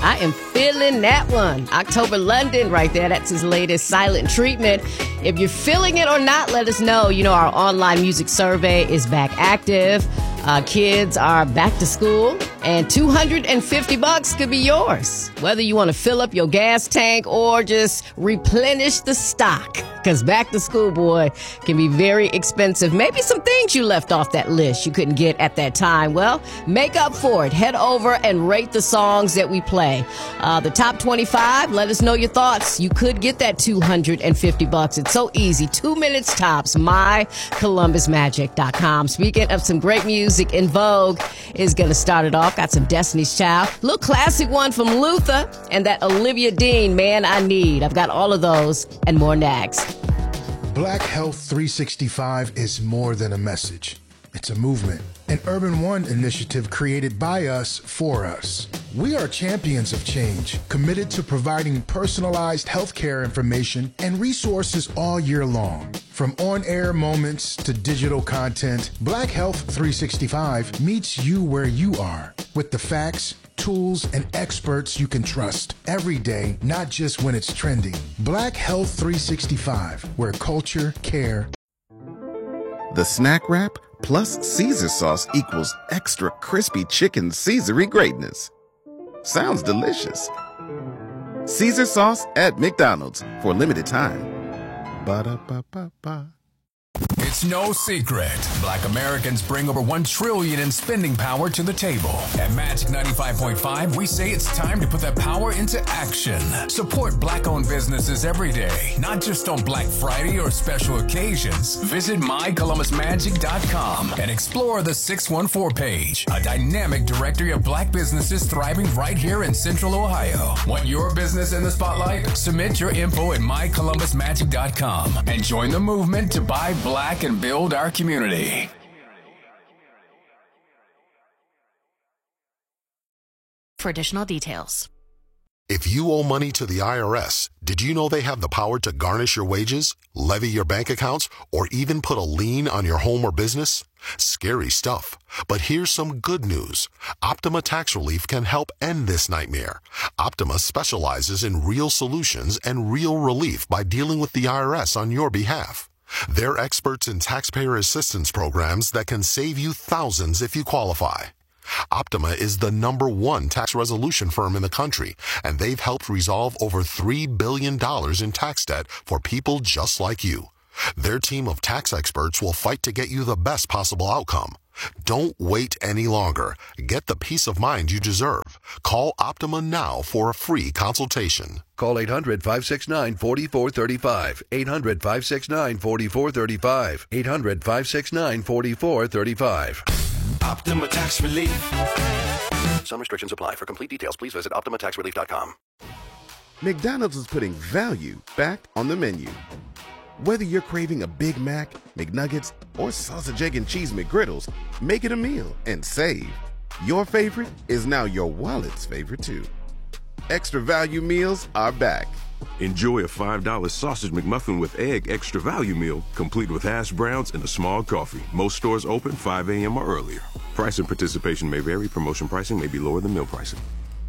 I am feeling that one. October London right there. That's his latest silent treatment. If you're feeling it or not, let us know. You know, our online music survey is back active. Kids are back to school, and $250 could be yours. Whether you want to fill up your gas tank or just replenish the stock, because back to school, boy, can be very expensive. Maybe some things you left off that list you couldn't get at that time. Well, make up for it. Head over and rate the songs that we play. The top 25, let us know your thoughts. You could get that $250. It's so easy. 2 minutes tops. MyColumbusMagic.com. Speaking of some great music, In Vogue is going to start it off. Got some Destiny's Child. Little classic one from Luther and that Olivia Dean, Man I Need. I've got all of those and more next. Black Health 365 is more than a message. It's a movement, an Urban One initiative created by us for us. We are champions of change, committed to providing personalized healthcare information and resources all year long. From on-air moments to digital content, Black Health 365 meets you where you are with the facts, tools, and experts you can trust every day, not just when it's trending. Black Health 365, where culture, care. The snack wrap plus Caesar sauce equals extra crispy chicken Caesary greatness. Sounds delicious. Caesar sauce at McDonald's for limited time. Ba-da-ba-ba-ba. It's no secret. Black Americans bring over $1 trillion in spending power to the table. At Magic 95.5, we say it's time to put that power into action. Support Black-owned businesses every day, not just on Black Friday or special occasions. Visit MyColumbusMagic.com and explore the 614 page, a dynamic directory of Black businesses thriving right here in Central Ohio. Want your business in the spotlight? Submit your info at MyColumbusMagic.com and join the movement to buy Black and build our community. For additional details. If you owe money to the IRS, did you know they have the power to garnish your wages, levy your bank accounts, or even put a lien on your home or business? Scary stuff. But here's some good news. Optima Tax Relief can help end this nightmare. Optima specializes in real solutions and real relief by dealing with the IRS on your behalf. They're experts in taxpayer assistance programs that can save you thousands if you qualify. Optima is the #1 tax resolution firm in the country, and they've helped resolve over $3 billion in tax debt for people just like you. Their team of tax experts will fight to get you the best possible outcome. Don't wait any longer. Get the peace of mind you deserve. Call Optima now for a free consultation. Call 800-569-4435. 800-569-4435. 800-569-4435. Optima Tax Relief. Some restrictions apply. For complete details, please visit OptimaTaxRelief.com. McDonald's is putting value back on the menu. Whether you're craving a Big Mac, McNuggets, or sausage, egg, and cheese McGriddles, make it a meal and save. Your favorite is now your wallet's favorite too. Extra value meals are back. Enjoy a $5 sausage McMuffin with egg extra value meal, complete with hash browns and a small coffee. Most stores open 5 a.m. or earlier. Price and participation may vary. Promotion pricing may be lower than meal pricing.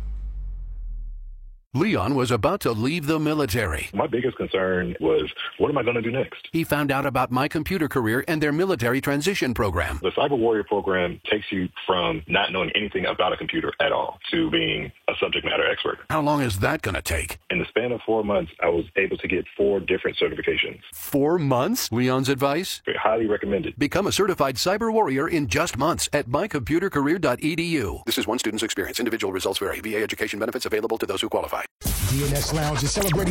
Leon was about to leave the military. My biggest concern was, what am I going to do next? He found out about My Computer Career and their military transition program. The Cyber Warrior program takes you from not knowing anything about a computer at all to being a subject matter expert. How long is that going to take? In the span of 4 months, I was able to get 4 different certifications. 4 months? Leon's advice? Highly recommended. Become a certified cyber warrior in just months at mycomputercareer.edu. This is one student's experience. Individual results vary. VA education benefits available to those who qualify. DNS Lounge is celebrating